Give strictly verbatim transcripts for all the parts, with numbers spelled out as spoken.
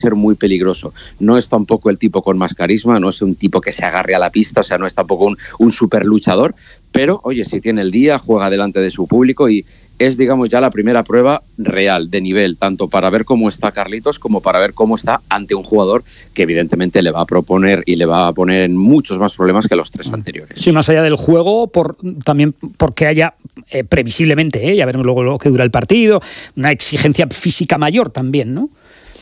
ser muy peligroso. No es tampoco el tipo con más carisma, no es un tipo que se agarre a la pista, o sea, no es tampoco un, un super luchador, pero oye, si tiene el día, juega delante de su público y es, digamos, ya la primera prueba real de nivel, tanto para ver cómo está Carlitos como para ver cómo está ante un jugador que evidentemente le va a proponer y le va a poner en muchos más problemas que los tres anteriores. Sí, más allá del juego, por, también porque haya eh, previsiblemente, eh, ya veremos luego lo que dura el partido, una exigencia física mayor también, ¿no?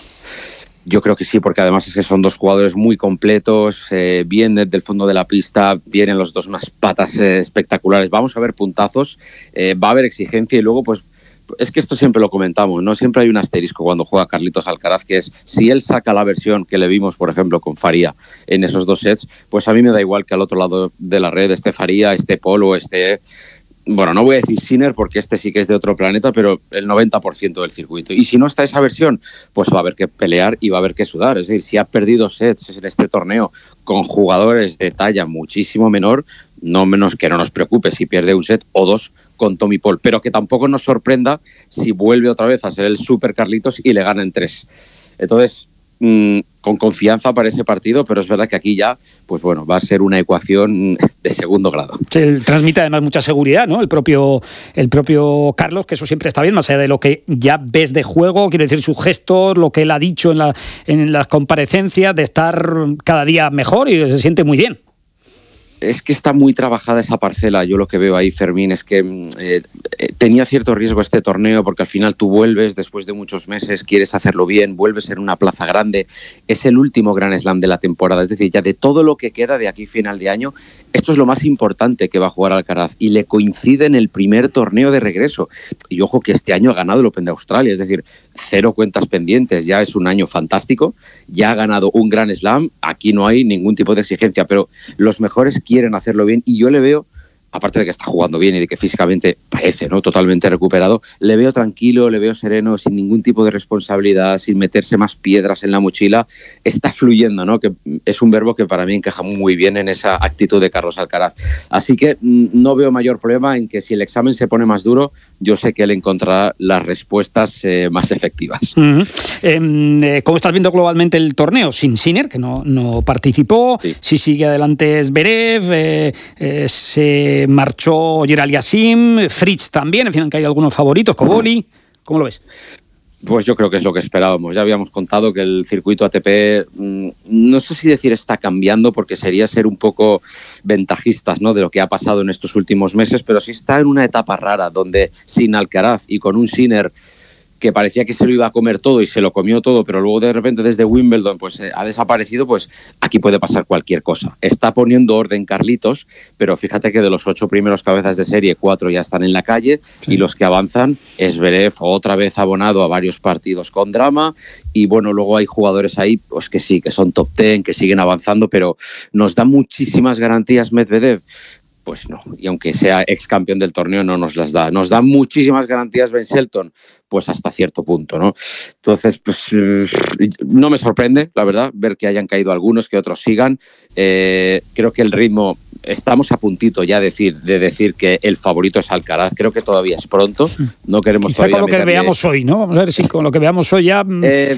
Yo creo que sí, porque además es que son dos jugadores muy completos, eh, bien desde el fondo de la pista, vienen los dos unas patas eh, espectaculares, vamos a ver puntazos, eh, va a haber exigencia y luego pues es que esto siempre lo comentamos, ¿no? Siempre hay un asterisco cuando juega Carlitos Alcaraz, que es si él saca la versión que le vimos, por ejemplo, con Faria en esos dos sets, pues a mí me da igual que al otro lado de la red esté Faria, esté Polo, esté... Bueno, no voy a decir Sinner porque este sí que es de otro planeta, pero el noventa por ciento del circuito. Y si no está esa versión, pues va a haber que pelear y va a haber que sudar. Es decir, si ha perdido sets en este torneo con jugadores de talla muchísimo menor, no menos que no nos preocupe si pierde un set o dos con Tommy Paul, pero que tampoco nos sorprenda si vuelve otra vez a ser el Super Carlitos y le gana en tres. Entonces, mmm, con confianza para ese partido, pero es verdad que aquí ya, pues bueno, va a ser una ecuación de segundo grado. Se transmite además mucha seguridad, ¿no? El propio, el propio Carlos, que eso siempre está bien, más allá de lo que ya ves de juego, quiero decir, sus gestos, lo que él ha dicho en, la, en las comparecencias, de estar cada día mejor y se siente muy bien. Es que está muy trabajada esa parcela. Yo lo que veo ahí, Fermín, es que eh, tenía cierto riesgo este torneo porque al final tú vuelves después de muchos meses, quieres hacerlo bien, vuelves en una plaza grande. Es el último Grand Slam de la temporada. Es decir, ya de todo lo que queda de aquí final de año, esto es lo más importante que va a jugar Alcaraz y le coincide en el primer torneo de regreso. Y ojo que este año ha ganado el Open de Australia, es decir, cero cuentas pendientes. Ya es un año fantástico, ya ha ganado un Grand Slam. Aquí no hay ningún tipo de exigencia, pero los mejores quieren hacerlo bien y yo le veo, aparte de que está jugando bien y de que físicamente parece, ¿no?, totalmente recuperado, le veo tranquilo, le veo sereno, sin ningún tipo de responsabilidad, sin meterse más piedras en la mochila, está fluyendo, ¿no?, que es un verbo que para mí encaja muy bien en esa actitud de Carlos Alcaraz. Así que no veo mayor problema en que si el examen se pone más duro, yo sé que él encontrará las respuestas eh, más efectivas. Uh-huh. Eh, ¿Cómo estás viendo globalmente el torneo? Sin Sinner, que no, no participó, sí. Si sigue adelante Zverev, eh, eh, se marchó Gerald Yassim, Fritz también, en fin, que hay algunos favoritos, Koboli, ¿cómo lo ves? Pues yo creo que es lo que esperábamos. Ya habíamos contado que el circuito A T P, no sé si decir está cambiando, porque sería ser un poco ventajistas, ¿no?, de lo que ha pasado en estos últimos meses, pero sí está en una etapa rara donde sin Alcaraz y con un Sinner que parecía que se lo iba a comer todo y se lo comió todo, pero luego de repente desde Wimbledon pues eh, ha desaparecido, pues aquí puede pasar cualquier cosa. Está poniendo orden Carlitos, pero fíjate que de los ocho primeros cabezas de serie, cuatro ya están en la calle, sí. Y los que avanzan, Zverev otra vez abonado a varios partidos con drama, y bueno, luego hay jugadores ahí pues que sí, que son top ten, que siguen avanzando, pero nos da muchísimas garantías Medvedev. Pues no, y aunque sea ex campeón del torneo no nos las da. Nos da muchísimas garantías Ben Shelton, pues hasta cierto punto, ¿no? Entonces, pues no me sorprende, la verdad, ver que hayan caído algunos, que otros sigan. Eh, creo que el ritmo, estamos a puntito ya decir, de decir que el favorito es Alcaraz. Creo que todavía es pronto. No queremos Quizá todavía con lo que meterle... veamos hoy, ¿no? Vamos a ver si con lo que veamos hoy ya... Eh,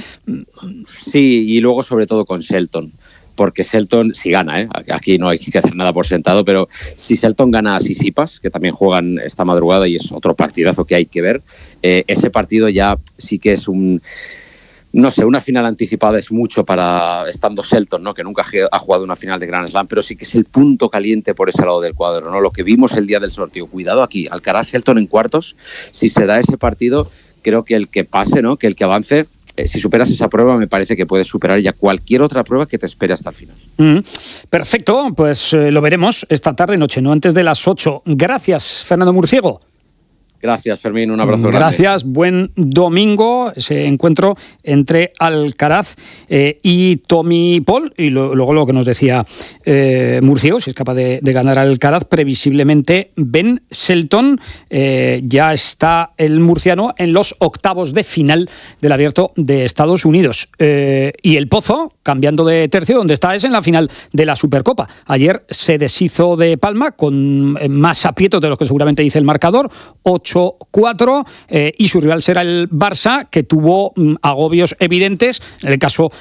sí, y luego sobre todo con Shelton. Porque Shelton, si gana, ¿eh? Aquí no hay que hacer nada por sentado, pero si Shelton gana a Tsitsipas, que también juegan esta madrugada y es otro partidazo que hay que ver, eh, ese partido ya sí que es un... No sé, una final anticipada es mucho para estando Shelton, ¿no?, que nunca ha jugado una final de Grand Slam, pero sí que es el punto caliente por ese lado del cuadro, ¿no? Lo que vimos el día del sorteo. Cuidado aquí, Alcaraz-Shelton en cuartos. Si se da ese partido, creo que el que pase, ¿no?, que el que avance... Si superas esa prueba, me parece que puedes superar ya cualquier otra prueba que te espere hasta el final. Mm, perfecto, pues eh, lo veremos esta tarde noche, no antes de las ocho. Gracias, Fernando Murciego. Gracias, Fermín, un abrazo grande. Gracias, buen domingo, ese encuentro entre Alcaraz eh, y Tommy Paul, y lo, luego lo que nos decía eh, Murciego, si es capaz de, de ganar al Alcaraz, previsiblemente Ben Shelton, eh, ya está el murciano en los octavos de final del Abierto de Estados Unidos. Eh, y el Pozo, cambiando de tercio, donde está es en la final de la Supercopa. Ayer se deshizo de Palma con más aprietos de lo que seguramente dice el marcador, ocho ocho cuatro, eh, y su rival será el Barça, que tuvo mm, agobios evidentes, en el caso